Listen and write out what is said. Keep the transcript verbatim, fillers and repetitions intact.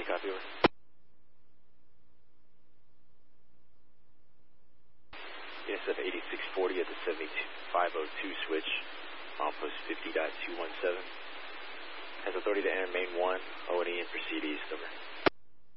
copy, over. E S F eighty-six forty at the seventy-five oh two switch, milepost fifty point two one seven. Has authority to enter main one, O and E and proceed east, over.